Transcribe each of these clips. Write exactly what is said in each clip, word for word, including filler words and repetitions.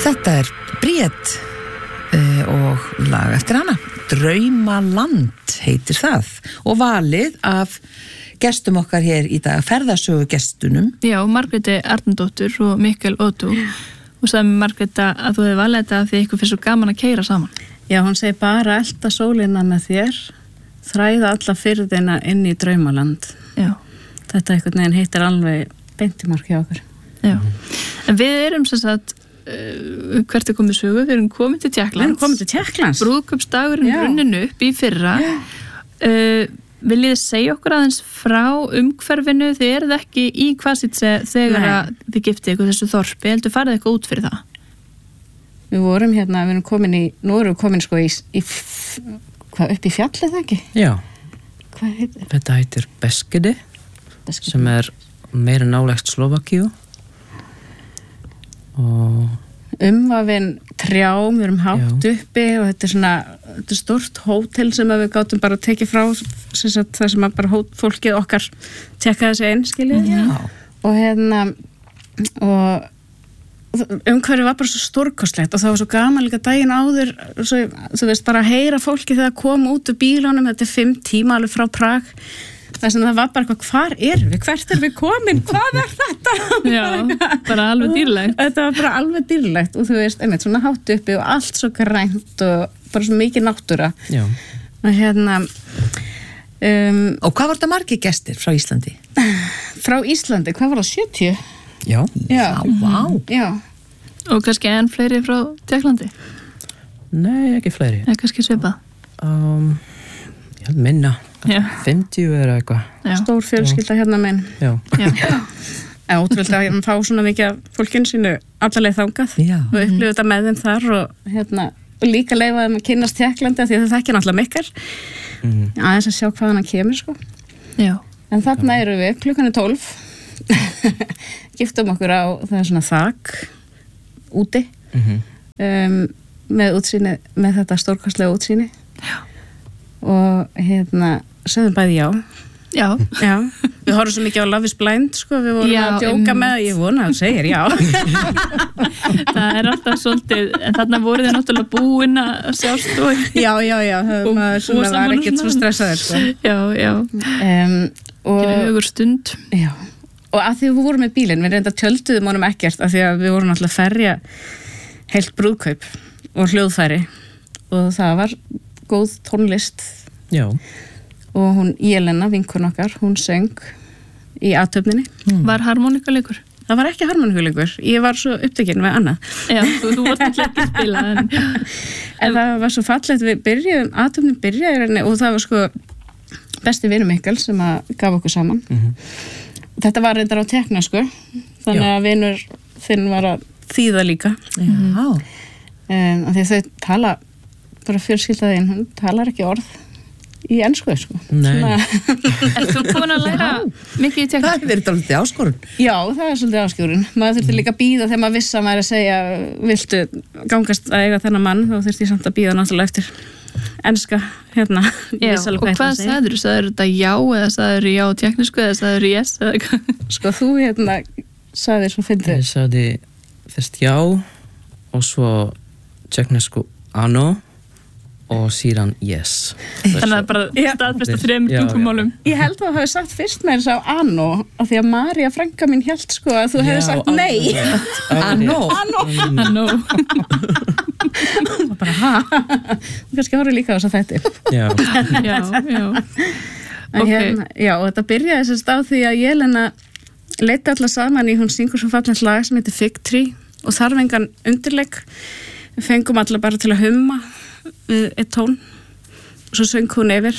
Þetta er Bríet uh, og lag eftir hana. Draumaland heitir það og valið af gestum okkar hér í dag, ferðasögu gestunum. Já, Margréti Arnardóttur og Mikkel Ótú og sagði Margréti að þú hefði valið þetta því ykkur fyrir svo gaman að keyra saman. Já, hún segi bara elta sólina með þér, þræða alla firðina inn í Draumaland. Já. Þetta einhvern veginn heitir alveg beintimark hjá okkur. Já, en við erum sem sagt Uh, hvert er komið sögu, við erum komið til Tékklands Við erum komið til Tékklands Brúðkaupsdagurinn runnin upp í fyrra uh, Viljið þið segja okkur aðeins frá umhverfinu þið eruð ekki í Kvasitse þegar að þið giftið ykkur þessu þorpi heldur farið eitthvað út fyrir það Við vorum hérna, við erum komin í nú erum við komin sko í, í hvað, upp í fjallið það ekki? Já, hvað heitir? Þetta heitir Beskidi Beskidi sem er meira nálægt Slovakíu og umvafin trjám, við erum hátt Já. uppi og þetta er svona þetta er stort hótel sem við gátum bara að tekið frá sem sagt, það sem að bara hót, fólkið okkar tekkaði sig inn, skiljið og hérna og umhverfið var bara svo stórkostlegt og það var svo gaman líka daginn áður svo, þú veist, bara að heyra fólki þegar kom út úr bílunum, þetta er fimm tíma alveg frá Prag þess að það var bara eitthvað, hvar erum við, hvert erum við komin, hvað er þetta? Já, bara alveg dýrlegt. Þetta var bara alveg dýrlegt og þú veist, einmitt svona hátt uppi og allt svo grænt og bara svo mikið náttúra. Já. Og hérna... Um, og hvað var þetta margir gestir frá Íslandi? Frá Íslandi, hvað var það, sjötíu? Já. Já, vá. Já. Og kannski enn fleiri frá Tékklandi? Nei, ekki fleiri. Eða kannski svipað? Um, ég held minna. fimmtíu er eitthvað stór fjölskylda hérna megin já, já. Ótrúlega að fá svona mikið af fólkinu sínu allarleið þangað já. og upplifa þetta með þeim þar og, hérna, og líka leifa þeim að kynnast Tékklandi því að það þekkja náttúrulega Mikkel mm. aðeins að sjá hvaðan hann kemur sko. En þarna eru við klukkan er tólf giftum okkur á það er svona þak úti mm-hmm. um, með útsýni með þetta stórkostlega útsýni já. Og hérna sögðum bæði já. Já. Já. Við horfum svo mikið á Love is Blind, sko, við vorum já, að djóka um... með, ég vona að þú segir já. Það er alltaf svolítið, en þarna voru þið náttúrulega búin að sjást og... Já, já, já, það maður svona var ekkert svo stressaður, sko. Já, já. Um, og... Gerðu hugur stund. Já. Og að því við vorum með bílinn, við reynda tjölduðum honum ekkert, af því að við vorum alltaf að ferja heilt brúðkaup og hljóðfæri og það var góð tónlist. Já. Og hún Jelena, vinkun okkar, hún söng í athöfninni. Mm. Var harmoníkuleikur? Það var ekki harmoníkuleikur. Ég var svo upptekinn með annað. Já, þú, þú varst ekki að spila. En... en það var svo fallegt, við byrjuðum, athöfnin byrjaði og það var sko besti vinur Mikkel sem að gaf okkur saman. Mm-hmm. Þetta var reyndar á tekna sko, þannig Já. Að vinur þinn var að þýða líka. Já. Mm-hmm. Um, af því að þau tala, bara fjölskyldaðinn, hún talar ekki orð. Í ensku, sko. Nei. Er þú búin að læra mikið í Tékklandi? Það er verið dálítið áskorun. Já, það er svolítið áskorun. Maður þurfti líka að bíða þegar maður vissi að maður er að segja viltu gangast að eiga þennan mann þá þurfti ég samt að bíða náttúrulega eftir enska, hérna. Já, og hvað sagður? Sagður þetta já eða sagður já tékknesku eða sagður yes? Sko, þú hérna sagðir svo fyndið. Ég sagði fyrst já og svo tékknesku ano og síðan yes. Þannig að bara staðfesta þrem tungumálum. Ég held að þú hefði sagt fyrst með þess að Anno, af því að María frænka mín held sko að þú hefði sagt nei. Anno. Anno. Anno. Og bara ha. Þú kannski horfði líka á þess að þetta. Já. Já, já. Okay. Hérna, já, og þetta byrjaði þess að því að Jelena leita allar saman í, hún syngur svo fallegt lag sem heitir Fig Tree og þarf engan undirleik. Við fengum allar bara til að humma eitt tón og svo söng hún yfir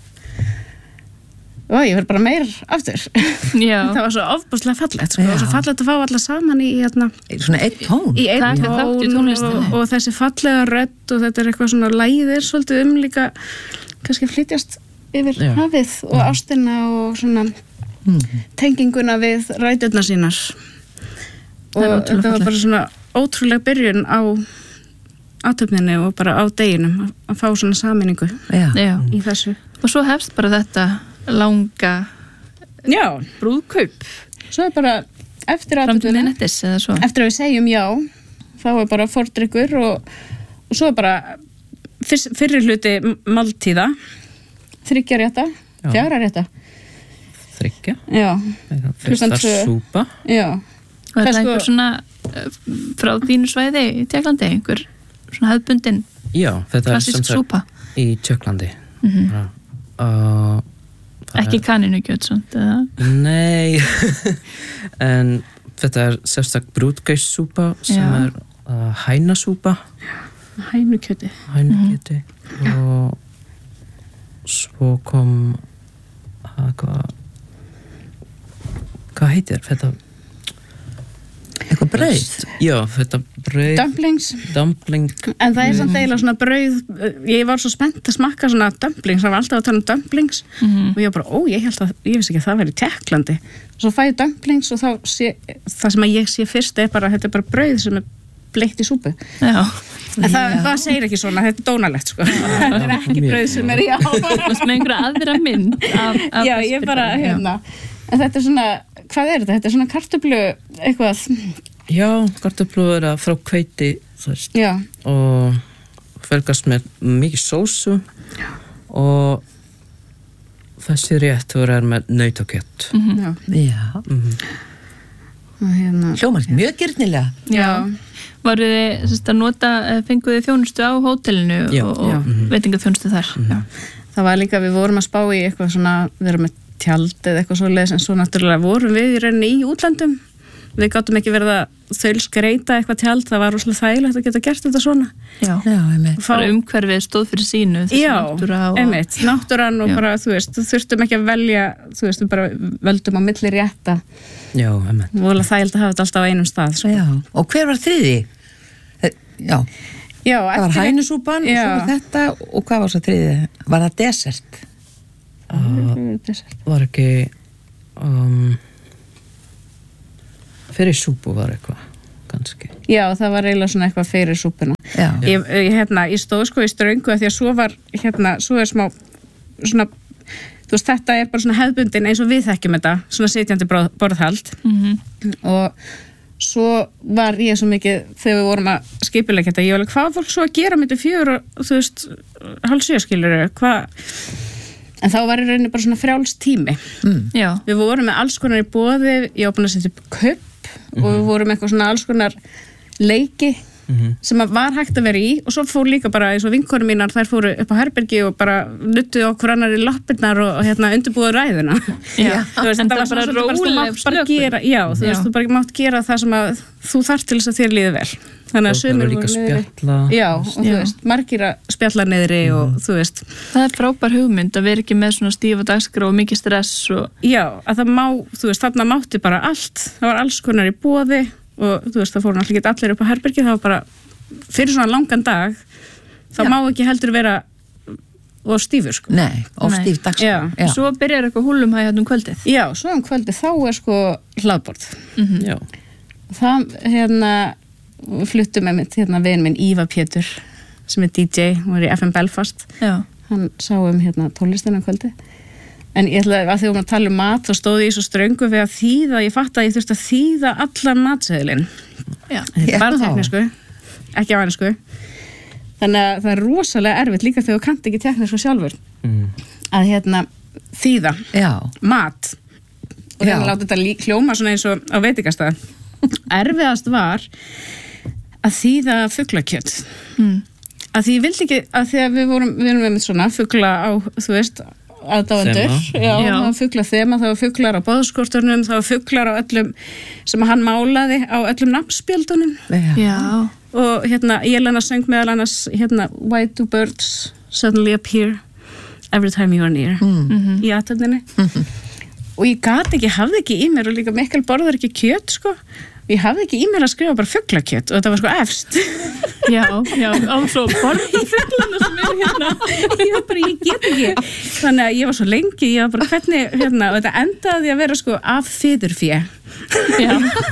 og ég verð bara meir aftur. Já. Það var svo ofbúslega fallegt sko. Og svo fallegt að fá alla saman í hérna, svona eitt tón í eitt tón og, og þessi fallega rödd og þetta er eitthvað svona læðir svolítið um líka kannski flytjast yfir Já. Hafið og ástina og svona mm. tenginguna við ræturnar sínar og þetta var bara svona ótrúlega byrjun á athöfninni og bara á deginum að fá svona sameiningu Já. Já. í þessu. Og svo hefst bara þetta langa Já. brúðkaup. Svo er bara eftir athöfninni, eftir að við segjum já þá er bara fordrykkur og, og svo er bara fyrr, fyrri hluti máltíða þriggja rétta, fjara rétta þriggja já, fyrsta súpa já. Og er það einhver svona frá þínu svæði í Tékklandi, einhver svona hefðbundin já, þetta er klassísk súpa í Tékklandi mm-hmm. uh, ekki kanínukjöt samt, eða? Nei en þetta er sérstak brúðgæssúpa sem já. Er uh, hænasúpa hænukjöti hænukjöti mm-hmm. og svo kom uh, hvað hvað heitir þetta eitthvað brauð já, þetta brauð dumplings dumpling en það er samt eiginlega svona brauð ég var svo spennt að smakka svona dumplings það var alltaf að tala um dumplings mm-hmm. og ég var bara, ó, ég held að, ég vissi ekki að það væri í Tékklandi svo fæ ég dumplings og þá sé, það sem að ég sé fyrst er bara, þetta er bara brauð sem er bleikt í súpu já en það, það segir ekki svona, þetta er dónalegt sko. þetta er ekki brauð sem er í á með einhverja aðra mynd af, af já, ég bara, hérna en þetta er svona, hvað er þetta? Þetta er svona kartöflu eitthvað já, kartöflu er að frá hveiti já. Og felgast með mikið sósu já. Og þessi réttur er með nautakjött mm-hmm. já, já. Mm-hmm. hérna. hljómar mjög gyrnilega já, varuð þið sérst, að nota, fenguð þið þjónustu á hótelinu já. og, og mm-hmm. veitingaþjónustu þar mm-hmm. það var líka, við vorum að spá í eitthvað svona, við erum með tjald eða eitthvað svo leiðis en svo náttúrulega vorum við í rauninni í útlandum við gátum ekki verið að þaulskreita eitthvað tjald, það var rosalega þægilegt að geta gert þetta svona já, já Fá... bara umhverfið stóð fyrir sínu já, náttúra og... einmitt, náttúran og já. Bara þú veist, þurftum ekki að velja þú veist, við bara völdum á milli rétta já, einmitt vorulega þægilegt að hafa þetta alltaf á einum stað sko. já, og hver var þriði? já, já það var hænusúpan og svo var þetta og hvað var svo þriði? Var það dessert? Uh, var ekki um, fyrir súpu var eitthvað kannski já það var eiginlega svona eitthvað fyrir súpuna ég, ég, hérna, ég stóð sko í ströngu því að svo var hérna, svo er smá svona, þú veist þetta er bara svona hefðbundin eins og við þekkjum þetta svona sitjandi borðhald mm-hmm. og svo var ég svo mikið þegar við vorum að skipuleggja þetta ég var alveg, hvað var fólk svo að gera með þetta fjör og þú veist, hálf sjö skilur hvað en þá var í rauninni bara svona frjáls tími mm. við vorum með alls konar í boði ég var búin að setja upp köpp mm-hmm. og við vorum með eitthvað svona alls konar leiki mm-hmm. sem var hægt að vera í og svo fór líka bara eins og vinkonum mínar þær fóru upp á herbergi og bara nuttuðu okkur annar í lappirnar og, og hérna undirbúðu ræðuna já, þú veist, þetta var svona róleg slökun já, þú já. Veist, þú bara mátt gera það sem að þú þarft til þess að þér líði vel þannig að sumir líka spjalla já, og já. Þú veist, margir að spjalla niðri mm. og þú veist það er frábær hugmynd að vera ekki með svona stífa dagskrá og mikið stress og já, að það má, þú veist, þarna mátti bara allt það var alls konar í boði og þú veist, það fóru náttúrulega ekki allir upp á herbergi það var bara, fyrir svona langan dag þá já. Má ekki heldur vera og stífur sko nei, of stíf dagskrá svo byrjar eitthvað húlumhæ hérna um kvöldið já, svo um kvöldið þá er sko hlaðborð mm-hmm. já það, hérna fluttum með mitt, hérna, veginn minn Ívar Pétur sem er D J, hún er í F M Belfast já. Hann sá um hérna tónlistina kvöldi en ég ætla að því að tala um mat þá stóði ég svo ströngu við að þýða ég fatt að ég þurfti að þýða allan matseðilinn bara teknísku, ekki á ennsku þannig að það er rosalega erfitt líka þegar þú kannt ekki teknísku sjálfur mm. að hérna þýða já. Mat og hérna láta þetta hljóma svona eins og á veitingastað erfiðast var að þýða fuglakjöt mm. að því ég vildi ekki að því að við vorum við erum með svona fugla á þú veist aðdáendur já, það var fugla þema, það var fuglar á boðskorturnum það var fuglar á öllum sem hann málaði á öllum nafnspjöldunum já. Og hérna Jelena söng meðal annars hérna Why do birds suddenly appear every time you are near mm. í aðtöfninni mm-hmm. og ég gat ekki, hafði ekki í mér og líka Mikkel borðar ekki kjöt sko ég hafði ekki í mér að skrifa bara fuglakjöt og þetta var sko efst já, já, á svo borði fuglana sem er hérna ég var bara, ég get ekki þannig að ég var svo lengi, ég var bara hvernig hérna, og þetta endaði að vera sko af fiðurfé já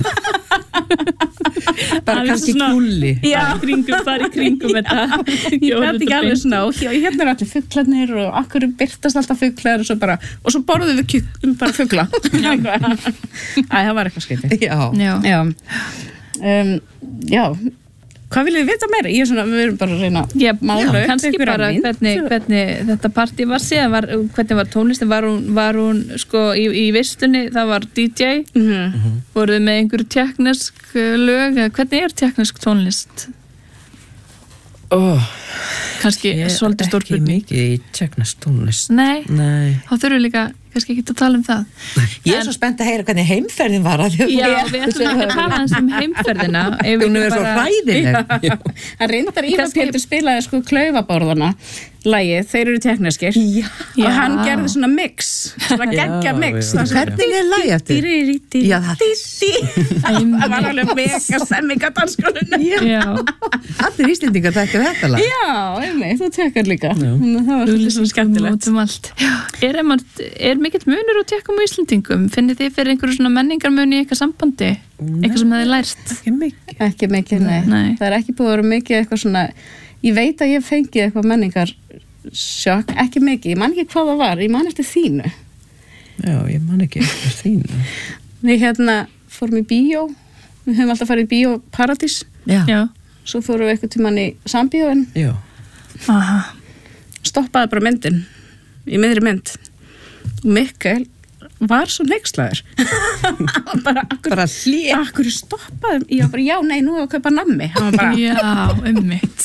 bara kannski kúli já, kringum, bara í kringum þetta ég gæti ekki alveg svona og hérna er allir fuglarnir og akkur byrtast alltaf fuglar og svo bara, og svo borðum við kjúk, bara fugla Æ, það var eitthvað skeiti já, já. Já. Um, já hvað viljið þið vita meira? Ég er svona, við erum bara að reyna Já, að mála upp kannski einhverja bara mynd. hvernig, hvernig þetta partí var síðan, var, hvernig var tónlistin, var hún, var hún sko í, í visslunni, það var D J, Mhm. voruð þið með einhverju tékknesk lög, eða hvernig er tékknesk tónlist? Oh, Kannski ég er svolítið stór ekki spurning. mikið í tékknesk tónlist. Nei, Nei. þá þurfum við líka kannski ekki að tala um það. Ég er svo spennt að heyra hvernig heimferðin var að því Já, við ætlum ekki að tala eins um heimferðina. ef við Hún er svo bara- hræðileg. Hann reyndar Ívar Kannski- Pétur spilaði sko klaufabárðana lagið, þeir eru tekneskir Já. og hann gerði svona mix svona geggja Já, mix já. það sem- Hvernig er lagið eftir? Dýri, Já, það- það var alveg mega stemming á dansskólinu Já, Allir Íslendingar þekkja þetta lag. Já, einmitt, þú tekkar líka Já. Þannig að það var svolítið svona skemmtilegt út um allt. Er, er, er mikill munur á tékkum og Íslendingum? Finnir þið fyrir einhverju svona menningarmuni í eitthvað sambandi? Eitthvað sem þið lært? Ekki mikið. Ekki mikið, nei. Nei. Það er ekki búið að vera mikið eitthvað svona ég veit að ég fengi eitthvað menningar sjokk, ekki mikið, ég man ekki hvað það var ég man eftir þínu Já, ég man ekki eftir þínu. Við hérna fórum í bíó við höfum alltaf farið í bíó Paradís Já. Já. svo fórum við eitthvað tímann í Sambíóin Já. Aha. stoppaði bara myndin í miðri mynd og Mikkel var svo neykslaður bara, akkur, Bara hlé. akkur stoppaði ég var bara, já, nei, nú er að kaupa nammi hann var bara, Já, ummitt.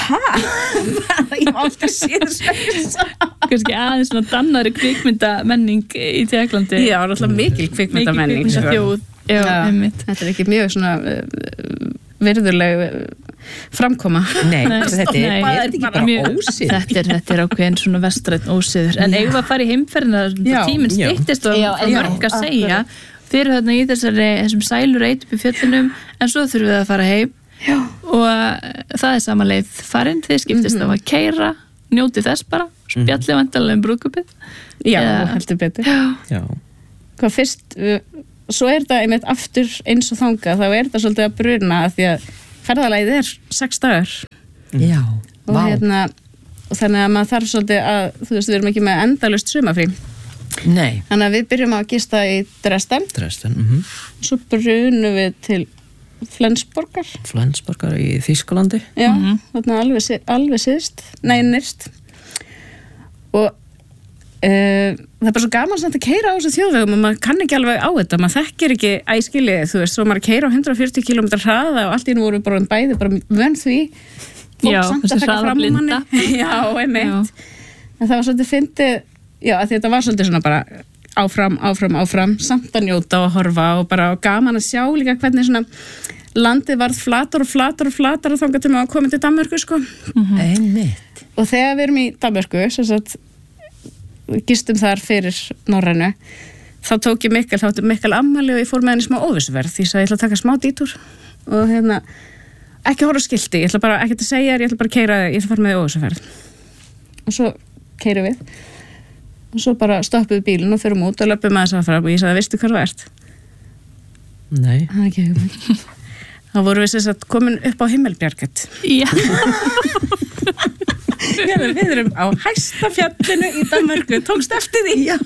ég má alltaf síðan sveisa Kannski aðeins svona dannari kvikmyndamenning í Tékklandi. já, alltaf mikil kvikmyndamenning Mikil sko. kvikmyndaþjóð. Já, Já, ummitt. þetta er ekki mjög svona uh, virðuleg uh, framkoma Nei, Nei, þetta er, nei, þetta er ekki bara mjög- ósið. Þetta er, þetta er ákveðin svona vestrætt ósiður. En eigum við að fara í heimferðina, Já. tíminn Já. styttist og Já, það já, mörg að akkurat. segja. Þeir eru þarna í þessari, þessum sælur eit upp í fjöllunum, en svo þurfum við að fara heim. Já. Og uh, það er sama leið farin, þið skiptist á að keyra, njóti þess bara, spjallið vandalega um brúðkaupið. já, Já. heldur betur Já. hvað fyrst, uh, svo er þetta einmitt aftur eins og þangað, þá er þetta svolítið að bruna af því að ferðalagið er sex dagar Já, og vá. hérna og þannig að maður þarf svolítið að þú veist, við erum ekki með endalaust sumafrí Nei. þannig að við byrjum að gista í Dresden Dresden, mhm. svo brunum við til Flensborgar Flensborgar í Þýskalandi. já, þarna alveg, si- alveg síðst nei, nyrst og Uh, það er bara svo gaman samt að keyra á þessu þjóðvegum og maður kann ekki alveg á þetta, maður þekkir ekki æskilið, þú veist, svo maður keyra á hundrað og fjörutíu kílómetra hraða og allt í einu voru bara um bæði bara vön því fólk Já, samt þessi að taka fram á manni hraðablinda. já, einmitt Já. en það var svolítið fyndið já, að þetta var svolítið svona bara áfram, áfram, áfram, samt að njóta og horfa og bara gaman að sjá líka hvernig svona landið varð flatar og flatar og flatar og þangað til maður komið til Danmörku sko. Einmitt. og þegar við erum í Danmörku sem sagt gistum þar fyrir Norrænu þá tók ég Mikkel, þá tók Mikkel ammali og ég fór með henni smá óvissuverð því að ég ætla að taka smá dítúr og hérna ekki horfa á skilti, ég ætla bara ekki að segja þér, ég ætla bara að keyra þig, ég ætla að fara með óvissuverð og svo keyrum við og svo bara stoppuðu bílinn og förum út og löpum aðeins að fram og ég sagði, veistu hvað þú ert? Nei. Það er ekki hugmynd þá vorum við sem sagt komin upp á Himmelbjarget Já. Hérna, við erum á hæsta fjallinu í Danmörku, tókst eftir því já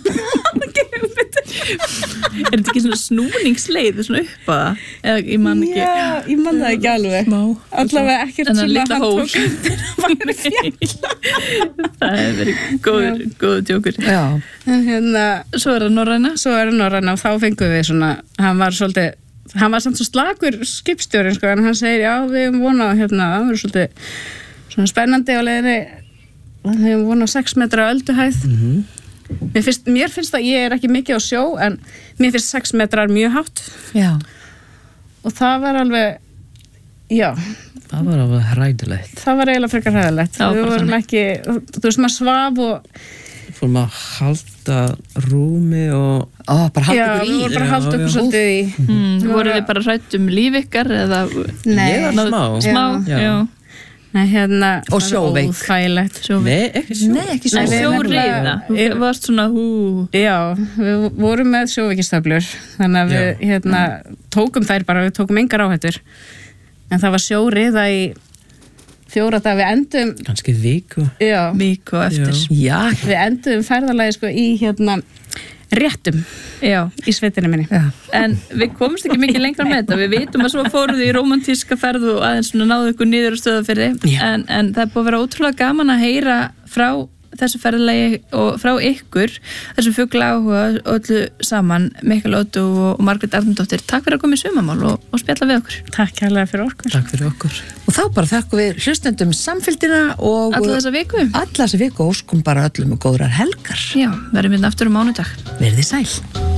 Er þetta ekki svona snúningsleið svona upp að það? Eða ég man ekki. já, ég man það ekki alveg Smá. allavega ekkert Þennan sem litla að hann hól. tók eftir að væri fjall Það hefur verið góður, góður djókur. Já. en hérna, Svo er það Norræna. svo er hann Norræna og þá fengum við svona, hann var svolítið hann var samt svo slagur skipstjórin sko, en hann segir, já, við hefum vonað hérna, það verður svolítið svona spennandi á leiðinni við hefum vonað sex metra ölduhæð Mhm. mér finnst, mér finnst að ég er ekki mikið á sjó en mér finnst sex metrar mjög hátt Já. og það var alveg já, Það var alveg hræðilegt. það var eiginlega frekar hræðilegt Það var við bara vorum þannig. ekki, þú veist maður svaf og Fórum að halda rúmi og Ó, bara halda já, ykkur við í. vorum bara að Já, halda okkur já. svolítið í Mm, Við voru vorum- þið bara hrætt um líf ykkar eða Nei, Ég var smá. smá, Já. já. Nei, hérna, Og það er sjóveik. óþægilegt. Sjóveik. Nei, ekki svo. Nei, ekki Nei, svo. við- Sjóriða, þú Ég- varst svona hú. Já, við vorum með sjóveikistöflur þannig að við hérna, tókum þær bara, við tókum engar áhættur en það var sjóriða í fjóra dag, við endum Kannski viku. já, Vík og eftir. Já. við endum ferðalagi sko í hérna réttum Já. í sveitinni minni. Já. En við komumst ekki mikið lengra með þetta. Við vitum að svo fóruð í rómantíska ferð og aðeins svona náðu ykkur niður á Stöðvarfirði, en, en það er búið að vera ótrúlega gaman að heyra frá þessu ferðalagi og frá ykkur, þessu fugla áhuga öllu saman, Mikael Otto og Margrét Arnardóttir. Takk fyrir að koma í Sumamál og, og spjalla við okkur. Takk kærlega fyrir okkur. Takk fyrir okkur. Og þá bara þakkum við hlustendum samfylgdina og Alla þessa viku. alla þessa viku og óskum bara öllum og góðrar helgar. Já, verðum við aftur á mánudag. Verðið sæl.